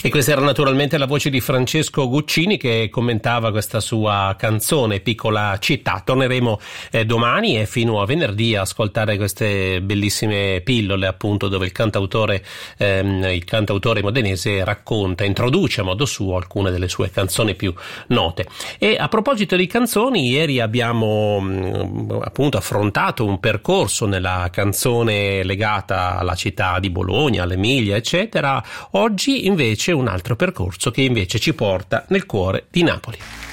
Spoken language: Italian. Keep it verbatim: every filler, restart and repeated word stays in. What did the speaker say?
E questa era naturalmente la voce di Francesco Guccini che commentava questa sua canzone Piccola città. Torneremo eh, domani e fino a venerdì a ascoltare queste bellissime pillole, appunto, dove il cantautore ehm, il cantautore modenese racconta, introduce a modo suo alcune delle sue canzoni più note. E a proposito di canzoni, ieri abbiamo mh, appunto affrontato un percorso nella canzone legata alla città di Bologna, all'Emilia, eccetera. Oggi invece un altro percorso che invece ci porta nel cuore di Napoli.